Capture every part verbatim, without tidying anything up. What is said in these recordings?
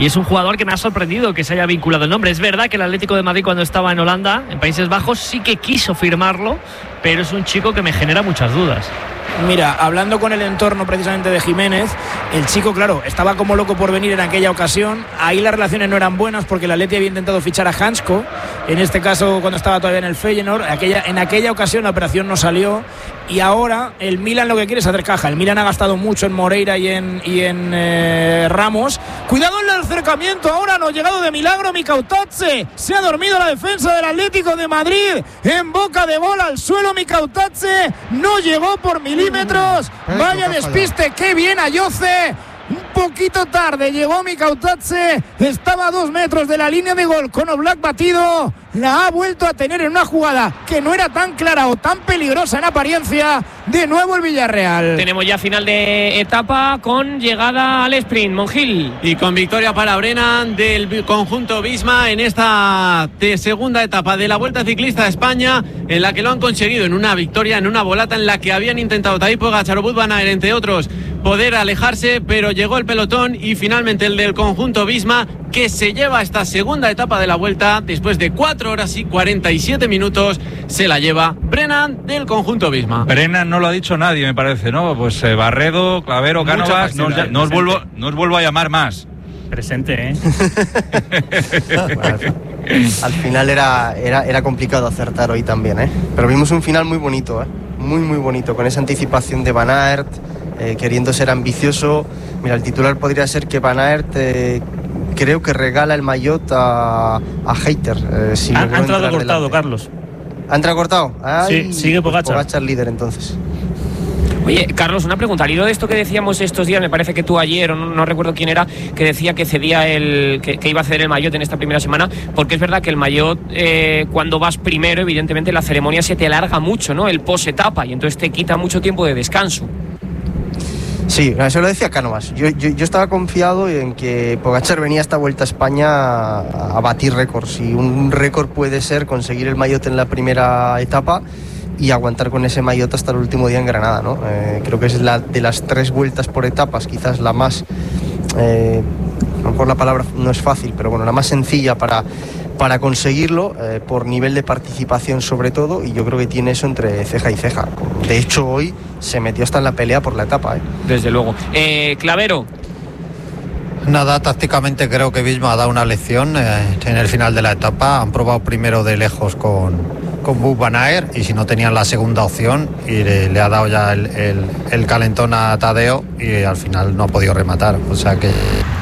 y es un jugador que me ha sorprendido que se haya vinculado el nombre. Es verdad que el Atlético de Madrid, cuando estaba en Holanda, en Países Bajos, sí que quiso firmarlo, pero es un chico que me genera muchas dudas. Mira, hablando con el entorno precisamente de Jiménez, el chico, claro, estaba como loco por venir en aquella ocasión. Ahí las relaciones no eran buenas porque el Atleti había intentado fichar a Hansko, en este caso cuando estaba todavía en el Feyenoord. Aquella, en aquella ocasión la operación no salió y ahora el Milan lo que quiere es hacer caja. El Milan ha gastado mucho en Moreira y en, y en eh, Ramos. Cuidado en el acercamiento, ahora no ha llegado de milagro Mikautadze. Se ha dormido la defensa del Atlético de Madrid. En boca de bola al suelo Mikautadze. No llegó por milímetros. Vaya despiste, qué bien Ayoce. Un poquito tarde llegó Mikautadze, estaba a dos metros de la línea de gol con Oblak batido. La ha vuelto a tener en una jugada que no era tan clara o tan peligrosa en apariencia. De nuevo el Villarreal. Tenemos ya final de etapa con llegada al sprint, Monjil. Y con victoria para Brennan del conjunto Visma en esta segunda etapa de la Vuelta Ciclista a España, en la que lo han conseguido en una victoria, en una volata en la que habían intentado Tadej Pogačar o Wout van Aert, entre otros, poder alejarse, pero llegó el pelotón y finalmente el del conjunto Visma, que se lleva esta segunda etapa de la Vuelta después de cuatro horas y cuarenta y siete minutos, se la lleva Brennan del conjunto Visma. Brennan no lo ha dicho nadie, me parece, ¿no? Pues eh, Barredo, Clavero, Cánovas, no, no, no, os vuelvo, no os vuelvo a llamar más. Presente, ¿eh? Al final era, era, era complicado acertar hoy también, ¿eh? Pero vimos un final muy bonito, ¿eh? Muy, muy bonito, con esa anticipación de Van Aert, eh, queriendo ser ambicioso. Mira, el titular podría ser que Van Aert eh, creo que regala el maillot a, a Hayter. Eh, si ha, ha entrado cortado, delante. Carlos. ¿Ha entrado cortado? Ay, sí, sigue Pogačar. Pogačar líder entonces. Oye, Carlos, una pregunta. Al hilo de esto que decíamos estos días, me parece que tú ayer, o no, no recuerdo quién era, que decía que cedía el que, que iba a ceder el maillot en esta primera semana, porque es verdad que el maillot, eh, cuando vas primero, evidentemente la ceremonia se te alarga mucho, ¿no? El post-etapa, y entonces te quita mucho tiempo de descanso. Sí, eso lo decía Cánovas. Yo, yo, yo estaba confiado en que Pogačar venía a esta Vuelta a España a, a batir récords, y un récord puede ser conseguir el maillot en la primera etapa y aguantar con ese maillot hasta el último día en Granada, ¿no? Eh, creo que es la de las tres vueltas por etapas, quizás la más, eh, a lo mejor la palabra no es fácil, pero bueno, la más sencilla para, para conseguirlo, eh, por nivel de participación sobre todo, y yo creo que tiene eso entre ceja y ceja. De hecho, hoy se metió hasta en la pelea por la etapa, ¿eh? Desde luego. Eh, Clavero. Nada, tácticamente creo que Visma ha dado una lección eh, en el final de la etapa. Han probado primero de lejos con, con Wout van Aert, y si no tenían la segunda opción, y le, le ha dado ya el, el, el calentón a Tadeo, y al final no ha podido rematar. O sea que...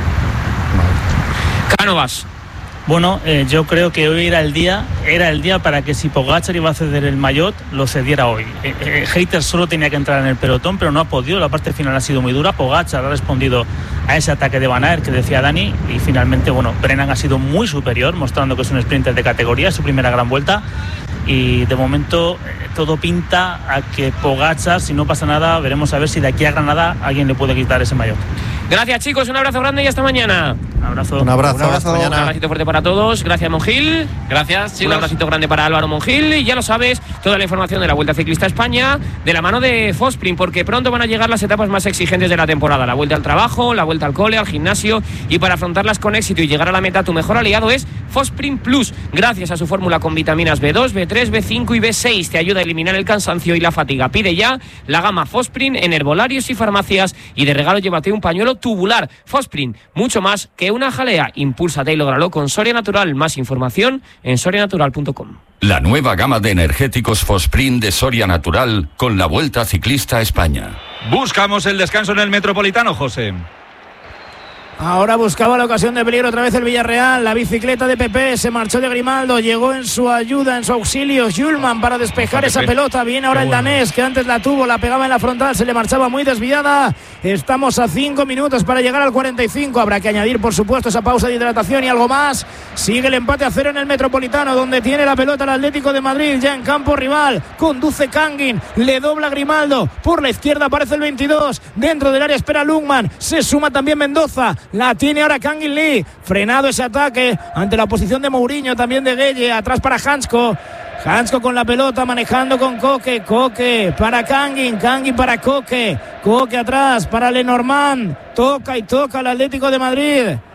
Cánovas. Bueno, eh, yo creo que hoy era el día, era el día para que si Pogačar iba a ceder el maillot, lo cediera hoy. Eh, eh, Hayter solo tenía que entrar en el pelotón, pero no ha podido. La parte final ha sido muy dura. Pogačar ha respondido a ese ataque de Van Aert que decía Dani, y finalmente, bueno, Brennan ha sido muy superior, mostrando que es un sprinter de categoría, su primera gran vuelta. Y de momento eh, todo pinta a que Pogačar, si no pasa nada, veremos a ver si de aquí a Granada alguien le puede quitar ese maillot. Gracias, chicos, un abrazo grande y hasta mañana. Un abrazo. Un abrazo, un abrazo. hasta mañana. Un abracito fuerte para todos. Gracias, Monjil. Gracias, chicos. Un abracito grande para Álvaro Monjil. Y ya lo sabes, toda la información de la Vuelta Ciclista a España de la mano de Fosprin, porque pronto van a llegar las etapas más exigentes de la temporada. La vuelta al trabajo, la vuelta al cole, al gimnasio, y para afrontarlas con éxito y llegar a la meta, tu mejor aliado es Fosprin Plus. Gracias a su fórmula con vitaminas B dos, B tres, B cinco y B seis, te ayuda a eliminar el cansancio y la fatiga. Pide ya la gama Fosprin en herbolarios y farmacias, y de regalo llévate un pañuelo tubular. Fosprin, mucho más que una jalea. Impúlsate y lógralo con Soria Natural. Más información en soria natural punto com. La nueva gama de energéticos Fosprin de Soria Natural con la Vuelta Ciclista a España. Buscamos el descanso en el Metropolitano, José. Ahora buscaba la ocasión de peligro otra vez el Villarreal. La bicicleta de Pepe se marchó de Grimaldo. Llegó en su ayuda, en su auxilio Hjulman para despejar esa pelota. Viene ahora el danés, que antes la tuvo, la pegaba en la frontal, se le marchaba muy desviada. Estamos a cinco minutos para llegar al cuarenta y cinco. Habrá que añadir, por supuesto, esa pausa de hidratación y algo más. Sigue el empate a cero en el Metropolitano, donde tiene la pelota el Atlético de Madrid, ya en campo rival. Conduce Kangin, le dobla Grimaldo. Por la izquierda aparece el veintidós. Dentro del área espera Lungman. Se suma también Mendoza. La tiene ahora Kangin Lee. Frenado ese ataque ante la oposición de Mourinho, también de Gueye. Atrás para Hansko. Hansko con la pelota, manejando con Koke. Koke para Kangin. Kangin para Koke. Koke atrás para Lenormand. Toca y toca el Atlético de Madrid.